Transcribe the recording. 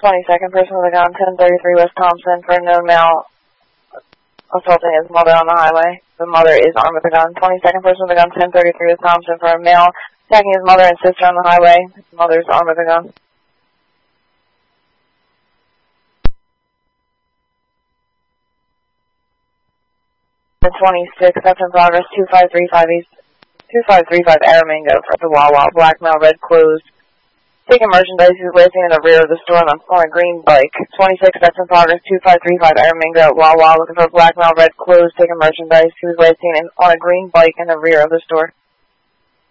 22nd person with a gun, 1033 West Thompson, for a known male assaulting his mother on the highway. The mother is armed with a gun. 22nd person with a gun, 1033 West Thompson, for a male attacking his mother and sister on the highway. His mother is armed with a gun. The 26th, that's in progress, 2535 East, 2535 Aramingo for the Wawa, black male, red clothes. Taking merchandise, he was racing in the rear of the store on a green bike. 26, that's in progress, 2535 Aramingo at Wawa, looking for black male, red clothes, taking merchandise. He was racing on a green bike in the rear of the store.